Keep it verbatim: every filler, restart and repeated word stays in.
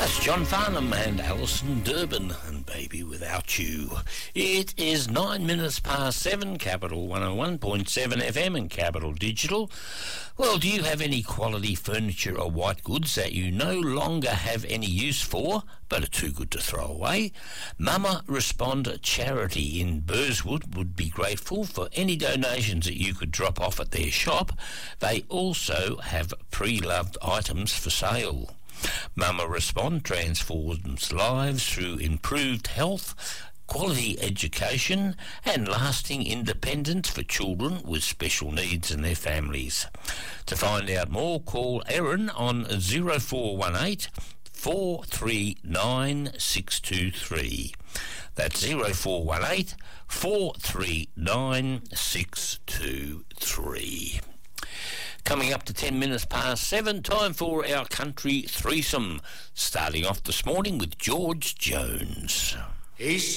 That's John Farnham and Alison Durbin and Baby Without You. It is nine minutes past seven, Capital one oh one point seven F M and Capital Digital. Well, do you have any quality furniture or white goods that you no longer have any use for, but are too good to throw away? Mama Respond Charity in Burswood would be grateful for any donations that you could drop off at their shop. They also have pre-loved items for sale. Mama Respond transforms lives through improved health, quality education and lasting independence for children with special needs and their families. To find out more, call Erin on zero four one eight, four three nine, six two three. That's zero four one eight, four three nine, six two three. Coming up to ten minutes past seven, time for our country threesome, starting off this morning with George Jones. He's